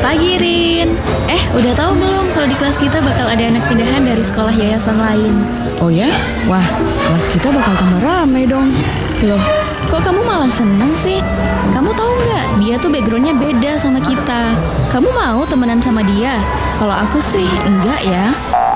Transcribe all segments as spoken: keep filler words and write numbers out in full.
Pagi, Rin. Eh, udah tahu belum kalau di kelas kita bakal ada anak pindahan dari sekolah yayasan lain? Oh ya? Wah, kelas kita bakal tambah ramai dong. Loh, kok kamu malah seneng sih? Kamu tahu nggak, dia tuh backgroundnya beda sama kita. Kamu mau temenan sama dia? Kalau aku sih enggak ya.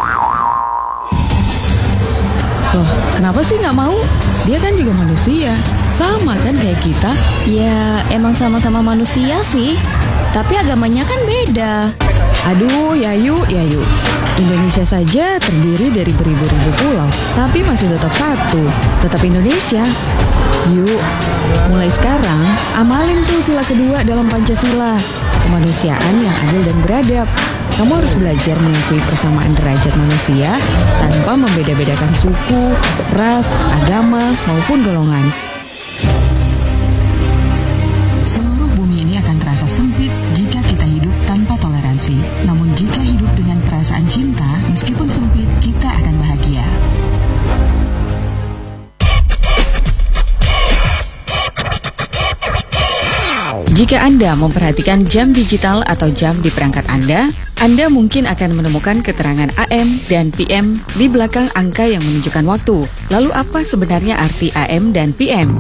Loh, kenapa sih nggak mau? Dia kan juga manusia, sama kan kayak kita. Ya, emang sama-sama manusia sih, tapi agamanya kan beda. Aduh, Yayu, Yayu. Indonesia saja terdiri dari beribu-ribu pulau, tapi masih tetap satu, tetap Indonesia. Yuk, mulai sekarang amalin tuh sila kedua dalam Pancasila, kemanusiaan yang adil dan beradab. Kamu harus belajar mengakui persamaan derajat manusia tanpa membeda-bedakan suku, ras, agama, maupun golongan. Seluruh bumi ini akan terasa sempit jika kita hidup tanpa toleransi. Namun jika hidup dengan perasaan cinta, meskipun sempit, kita akan bahagia. Jika Anda memperhatikan jam digital atau jam di perangkat Anda, Anda mungkin akan menemukan keterangan A M dan P M di belakang angka yang menunjukkan waktu. Lalu apa sebenarnya arti A M dan P M?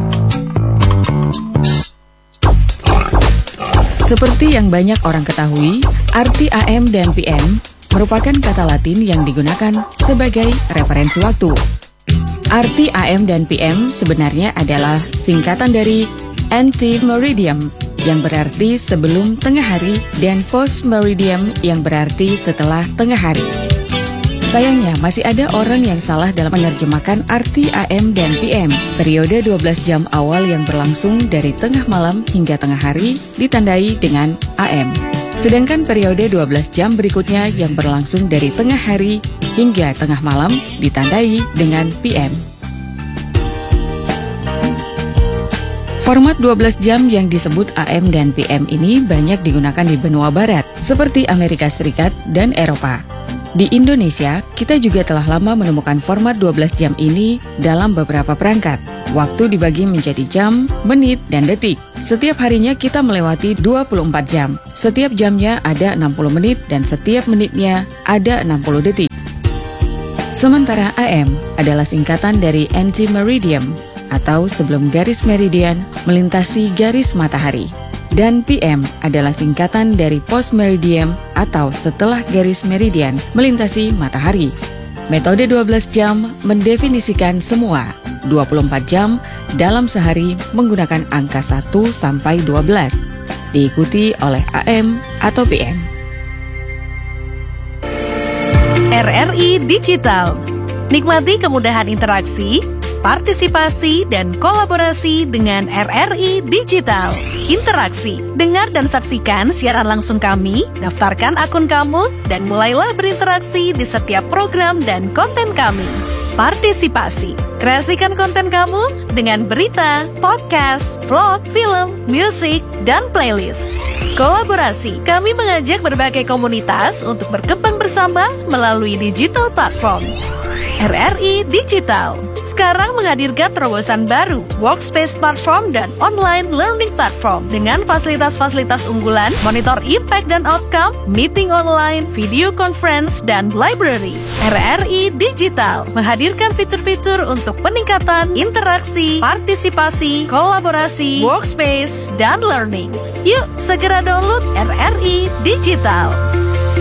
Seperti yang banyak orang ketahui, arti A M dan P M merupakan kata Latin yang digunakan sebagai referensi waktu. Arti A M dan P M sebenarnya adalah singkatan dari ante-meridium, yang berarti sebelum tengah hari, dan post-meridium yang berarti setelah tengah hari. Sayangnya, masih ada orang yang salah dalam menerjemahkan arti A M dan P M. Periode dua belas jam awal yang berlangsung dari tengah malam hingga tengah hari ditandai dengan A M. Sedangkan periode dua belas jam berikutnya yang berlangsung dari tengah hari hingga tengah malam ditandai dengan P M. Format dua belas jam yang disebut A M dan P M ini banyak digunakan di benua barat, seperti Amerika Serikat dan Eropa. Di Indonesia, kita juga telah lama menemukan format dua belas jam ini dalam beberapa perangkat. Waktu dibagi menjadi jam, menit, dan detik. Setiap harinya kita melewati dua puluh empat jam. Setiap jamnya ada enam puluh menit dan setiap menitnya ada enam puluh detik. Sementara A M adalah singkatan dari ante-meridium, atau sebelum garis meridian melintasi garis matahari. Dan P M adalah singkatan dari post-meridian atau setelah garis meridian melintasi matahari. Metode dua belas jam mendefinisikan semua dua puluh empat jam dalam sehari menggunakan angka satu sampai dua belas, diikuti oleh A M atau P M. R R I Digital. Nikmati kemudahan interaksi, partisipasi, dan kolaborasi dengan R R I Digital. Interaksi, dengar dan saksikan siaran langsung kami, daftarkan akun kamu, dan mulailah berinteraksi di setiap program dan konten kami. Partisipasi, kreasikan konten kamu dengan berita, podcast, vlog, film, musik, dan playlist. Kolaborasi, kami mengajak berbagai komunitas untuk berkembang bersama melalui digital platform. R R I Digital sekarang menghadirkan terobosan baru, workspace platform dan online learning platform dengan fasilitas-fasilitas unggulan, monitor impact dan outcome, meeting online, video conference, dan library. R R I Digital menghadirkan fitur-fitur untuk peningkatan interaksi, partisipasi, kolaborasi, workspace, dan learning. Yuk, segera download R R I Digital.